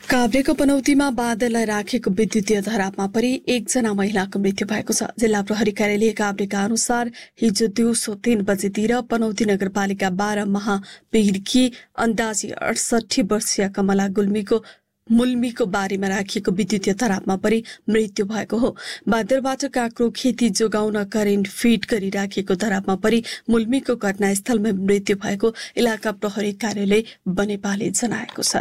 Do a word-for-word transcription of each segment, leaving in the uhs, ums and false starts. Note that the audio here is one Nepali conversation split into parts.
काभ्रेको पनौतीमा बादललाई राखेको विद्युतीय धरापमा परि एकजना महिलाको मृत्यु भएको छ। जिल्ला प्रहरी कार्यालय काभ्रेका अनुसार हिजो दिउँसो तीन बजेतिर पनौती नगरपालिका बाह्र महापीरकी अन्दाजी अडसठी वर्षीय कमला गुल्मीको मुल्मीको बारीमा राखिएको विद्युतीय धरापमा परि मृत्यु भएको हो। बादलबाट काँक्रो खेती जोगाउन करेन्ट फिड गरी राखिएको धरापमा परि मुल्मीको घटनास्थलमा मृत्यु भएको इलाका प्रहरी कार्यालय बनेपाले जनाएको छ।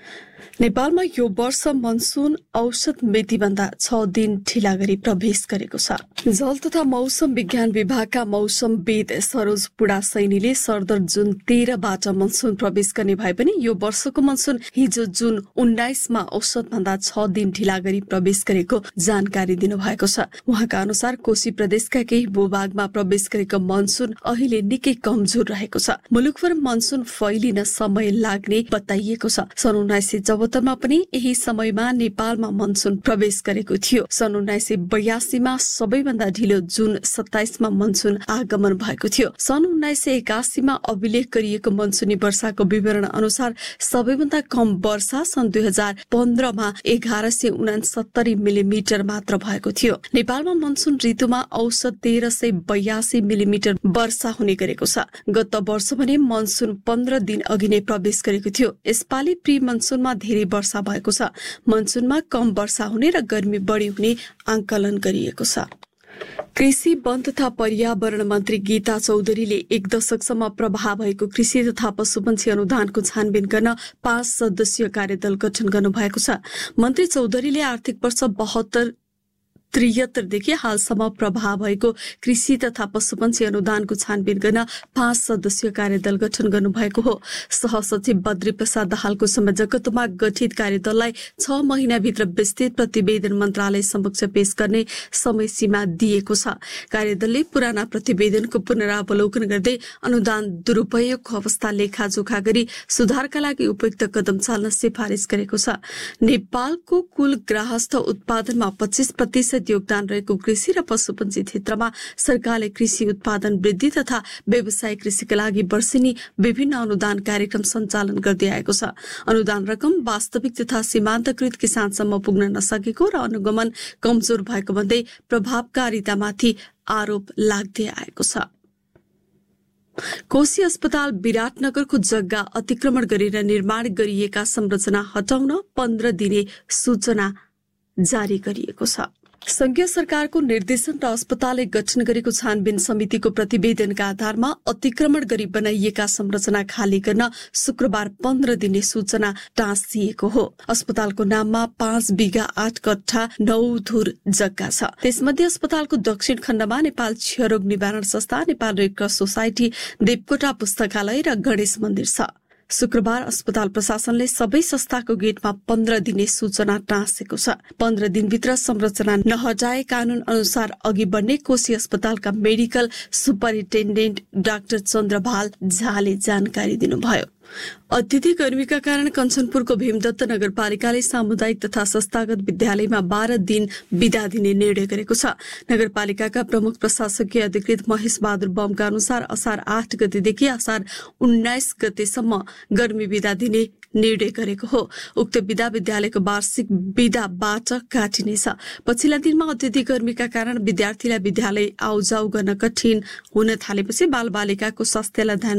नेपालमा यो वर्ष मनसुन औसत मितिभन्दा छ दिन ढिला गरी प्रवेश गरेको छ। जल तथा मौसम विज्ञान विभागका मौसमविद सरोज पुडा सैनीले सरदर जुन तेह्रबाट मनसुन प्रवेश गर्ने भए पनि यो वर्षको मनसुन हिजो जुन उन्नाइसमा औसत भन्दा छ दिन ढिला गरी प्रवेश गरेको जानकारी दिनुभएको छ। उहाँका अनुसार कोशी प्रदेशका केही भूभागमा प्रवेश गरेको मनसुन अहिले निकै कमजोर रहेको छ। मुलुकभर मनसुन फैलिन समय लाग्ने बताइएको छ। सन् उन्नाइस सय चौहत्तरमा पनि यही समयमा नेपालमा मनसुन प्रवेश गरेको थियो। सन् उन्नाइस सय बयासीमा सबैभन्दा ढिलो जुन सत्ताइसमा मनसुन आगमन भएको थियो। सन् उन्नाइस सय एकासीमा अभिलेख गरिएको मनसुनी वर्षाको विवरण अनुसार सबैभन्दा कम वर्षा सन् दुई हजार पन्ध्रमा एघार सय उनासत्तरी मिलिमिटर मात्र भएको थियो। नेपालमा मनसुन ऋतुमा औसत तेह्र सय बयासी मिलिमिटर वर्षा हुने गरेको छ। गत वर्ष भने मनसुन पन्ध्र दिन अघि नै प्रवेश गरेको थियो। यसपालि प्री मनसुनमा धेरै वर्षा भएको छ। मनसुनमा कम वर्षा हुने र गर्मी बढी हुने आंकलन गरिएको छ। कृषि वन तथा पर्यावरण मन्त्री गीता चौधरीले एक दशकसम्म प्रभाव भएको कृषि तथा पशुपन्छी अनुदानको छानबिन गर्न पाँच सदस्यीय कार्यदल गठन गर्नुभएको छ। मन्त्री चौधरीले आर्थिक वर्ष बहत्तर त्रिहत्तरदेखि हालसम्म प्रभाव भएको कृषि तथा पशुपन्छी अनुदानको छानबिन गर्न पाँच सदस्यीय कार्यदल गठन गर्नुभएको हो। सहसचिव बद्री प्रसाद दाहालको संयोजकत्वमा गठित कार्यदललाई छ महिनाभित्र विस्तृत प्रतिवेदन मन्त्रालय समक्ष पेश गर्ने समय सीमा दिएको छ। कार्यदलले पुराना प्रतिवेदनको पुनरावलोकन गर्दै अनुदान दुरूपयोगको अवस्था लेखाजोखा गरी सुधारका लागि उपयुक्त कदम चाल्न सिफारिस गरेको छ। नेपालको कुल ग्राहस्थ उत्पादनमा पच्चीस प्रतिशत योगदान रहेको कृषि र पशुपन्छी क्षेत्रमा सरकारले कृषि उत्पादन वृद्धि तथा व्यावसायिक कृषिका लागि वर्षेनी विभिन्न अनुदान कार्यक्रम सञ्चालन गर्दै आएको छ। अनुदान रकम वास्तविक तथा सीमान्तकृत किसानसम्म पुग्न नसकेको र अनुगमन कमजोर भएको भन्दै प्रभावकारितामाथि आरोप लाग्दै आएको छ। कोशी अस्पताल विराटनगरको जग्गा अतिक्रमण गरेर निर्माण गरिएका संरचना हटाउन पन्ध्र दिने सूचना जारी गरिएको छ। संघीय सरकारको निर्देशन र अस्पतालले गठन गरेको छानबिन समितिको प्रतिवेदनका आधारमा अतिक्रमण गरी बनाइएका संरचना खाली गर्न शुक्रबार पन्ध्र दिने सूचना टाँसिएको हो। अस्पतालको नाममा पाँच बिघा आठ कट्ठा नौ धुर जग्गा छ। त्यसमध्ये अस्पतालको दक्षिण खण्डमा नेपाल क्षयरोग निवारण संस्था, Nepal red cross society, Devkota पुस्तकालय र गणेश मन्दिर छ। शुक्रबार अस्पताल प्रशासनले सबै संस्थाको गेटमा पन्ध्र दिने सूचना टाँसेको छ। पन्ध्र दिनभित्र संरचना नहटाए कानून अनुसार अघि बढ्ने कोशी अस्पतालका मेडिकल सुपरिन्टेन्डेन्ट डाक्टर चन्द्रभाल झाले जानकारी दिनुभयो। अत्यधिक गर्मीका कारण कञ्चनपुरको भीमदत्त नगरपालिकाले सामुदायिक तथा संस्थागत विद्यालयमा बाह्र दिन बिदा दिने निर्णय गरेको छ। नगरपालिकाका प्रमुख प्रशासकीय अधिकृत महेश बहादुर बमका अनुसार असार आठ गतेदेखि असार उन्नाइस गतेसम्म गर्मी बिदा दिने निर्णय गरेको हो। उक्त बिदा विद्यालयको वार्षिक बिदाबाट काटिनेछ। पछिल्ला दिनमा अत्यधिक गर्मीका कारण विद्यार्थीलाई विद्यालय आउजाउ गर्न कठिन हुन थालेपछि बालबालिकाको स्वास्थ्यलाई ध्यान